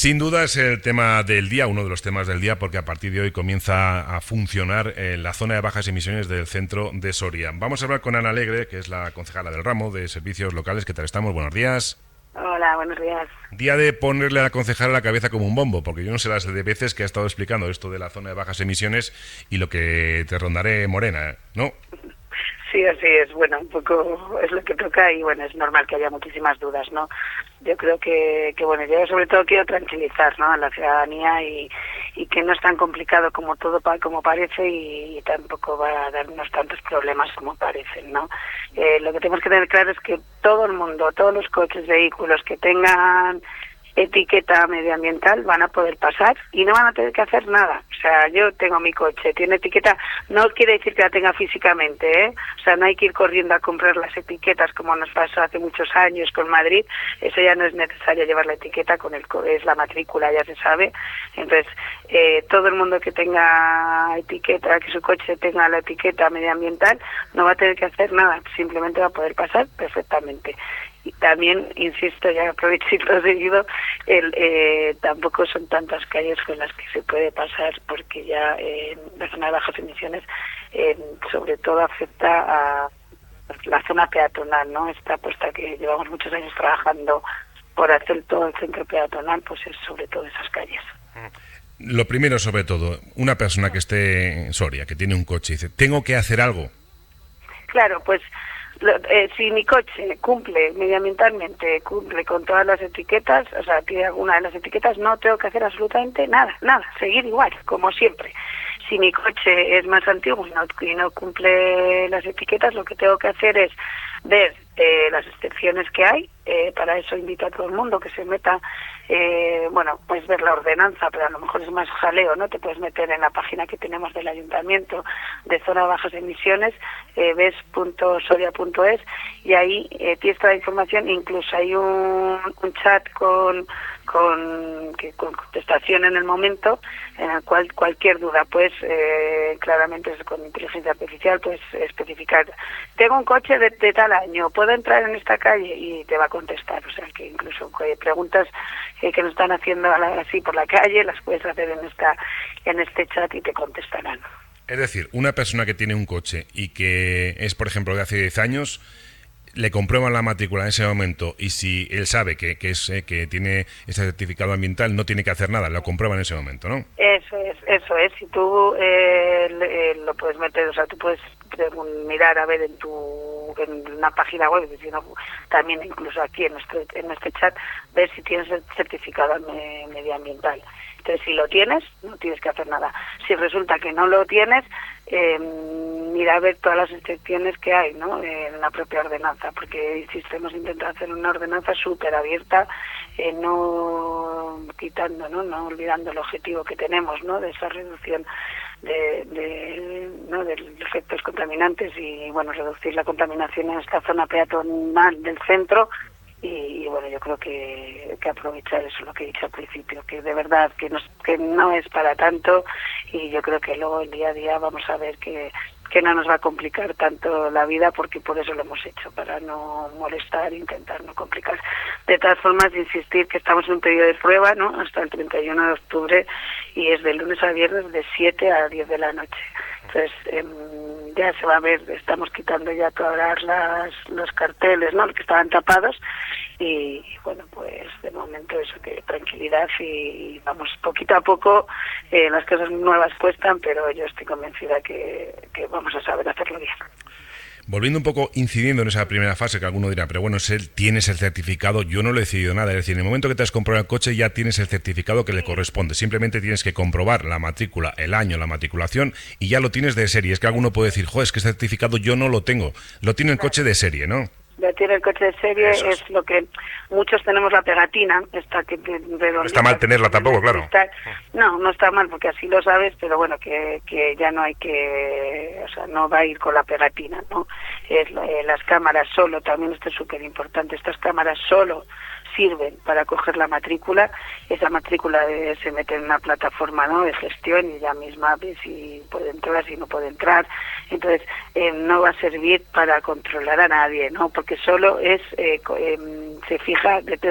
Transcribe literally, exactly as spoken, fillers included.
Sin duda es el tema del día, uno de los temas del día, porque a partir de hoy comienza a funcionar eh, la zona de bajas emisiones del centro de Soria. Vamos a hablar con Ana Alegre, que es la concejala del ramo de servicios locales. ¿Qué tal estamos? Buenos días. Hola, buenos días. Día de ponerle a la concejala la cabeza como un bombo, porque yo no sé las de veces que ha estado explicando esto de la zona de bajas emisiones y lo que te rondaré morena, ¿no? Sí, así es. Bueno, un poco es lo que toca y bueno, es normal que haya muchísimas dudas, ¿no? Yo creo que, que bueno, yo sobre todo quiero tranquilizar, ¿no?, a la ciudadanía y, y que no es tan complicado como todo como parece y, y tampoco va a darnos tantos problemas como parecen, ¿no? Eh, lo que tenemos que tener claro es que todo el mundo, todos los coches, vehículos que tengan etiqueta medioambiental van a poder pasar y no van a tener que hacer nada. O sea, yo tengo mi coche, tiene etiqueta, no quiere decir que la tenga físicamente, ¿eh? O sea, no hay que ir corriendo a comprar las etiquetas como nos pasó hace muchos años con Madrid. Eso ya no es necesario llevar la etiqueta, con el es la matrícula, ya se sabe. Entonces, eh, todo el mundo que tenga etiqueta, que su coche tenga la etiqueta medioambiental, no va a tener que hacer nada, simplemente va a poder pasar perfectamente. Y también, insisto, ya aprovecho y lo seguido, el, eh, tampoco son tantas calles con las que se puede pasar, porque ya eh, la zona de bajas emisiones eh, sobre todo afecta a la zona peatonal, ¿no? Esta apuesta que llevamos muchos años trabajando por hacer todo el centro peatonal, pues es sobre todo esas calles. Lo primero, sobre todo, una persona que esté en Soria, que tiene un coche y dice, ¿tengo que hacer algo? Claro, pues Lo, eh, si mi coche cumple medioambientalmente, cumple con todas las etiquetas, o sea, tiene alguna de las etiquetas, no tengo que hacer absolutamente nada, nada, seguir igual, como siempre. Si mi coche es más antiguo y no, y no cumple las etiquetas, lo que tengo que hacer es ver eh, las excepciones que hay. Eh, para eso invito a todo el mundo que se meta, eh, bueno, pues ver la ordenanza, pero a lo mejor es más jaleo, ¿no? Te puedes meter en la página que tenemos del Ayuntamiento de Zona de Bajas Emisiones, eh, ves punto soria punto es, y ahí eh, tienes toda la información. Incluso hay un, un chat con con, que, con contestación en el momento, en el cual cualquier duda, pues eh, claramente con inteligencia artificial, pues especificar, tengo un coche de, de tal año, ¿puedo entrar en esta calle? Y te va a contestar. O sea, que incluso eh, preguntas eh, que nos están haciendo así por la calle, las puedes hacer en esta en este chat y te contestarán. Es decir, una persona que tiene un coche y que es, por ejemplo, de hace diez años, le comprueban la matrícula en ese momento y si él sabe que, que, es, eh, que tiene ese certificado ambiental, no tiene que hacer nada, lo comprueba en ese momento, ¿no? Eso es, eso es. Si tú eh, eh, lo puedes meter, o sea, tú puedes mirar a ver en tu en una página web, sino también incluso aquí en nuestro en este chat, ver si tienes el certificado me, medioambiental. Entonces, si lo tienes, no tienes que hacer nada. Si resulta que no lo tienes, eh, mira a ver todas las excepciones que hay, ¿no?, en la propia ordenanza, porque, insisto, hemos intentado hacer una ordenanza súper abierta, eh, no quitando, ¿no?, no olvidando el objetivo que tenemos, ¿no?, de esa reducción de, de, ¿no?, de efectos contaminantes y, bueno, reducir la contaminación en esta zona peatonal del centro. Y, y bueno, yo creo que, que aprovechar eso, lo que he dicho al principio, que de verdad que no, que no es para tanto, y yo creo que luego el día a día vamos a ver que, que no nos va a complicar tanto la vida, porque por eso lo hemos hecho, para no molestar, intentar no complicar. De todas formas, insistir que estamos en un periodo de prueba, ¿no?, hasta el treinta y uno de octubre, y es de lunes a viernes de siete a diez de la noche. Entonces, eh, ya se va a ver, estamos quitando ya todas las los carteles, ¿no?, los que estaban tapados, y bueno, pues de momento eso, que tranquilidad, y vamos poquito a poco. Eh, las cosas nuevas cuestan, pero yo estoy convencida que, que vamos a saber hacerlo bien. Volviendo un poco, incidiendo en esa primera fase, que alguno dirá, pero bueno, si tienes el certificado, yo no lo he decidido nada. Es decir, en el momento que te has comprado el coche ya tienes el certificado que le corresponde. Simplemente tienes que comprobar la matrícula, el año, la matriculación, y ya lo tienes de serie. Es que alguno puede decir, joder, es que ese certificado yo no lo tengo. Lo tiene el coche de serie, ¿no? Lo tiene el coche de serie, es. es lo que muchos tenemos, la pegatina, esta que no está mal tenerla tampoco, claro. No, no está mal, porque así lo sabes, pero bueno, que, que ya no hay que, o sea, no va a ir con la pegatina, ¿no? Es, eh, las cámaras solo, también esto es súper importante, estas cámaras solo sirven para coger la matrícula. Esa matrícula eh, se mete en una plataforma, ¿no?, de gestión, y ella misma ve si puede entrar, si no puede entrar. Entonces, eh, no va a servir para controlar a nadie, ¿no?, porque solo es, eh, eh, se fija, detecta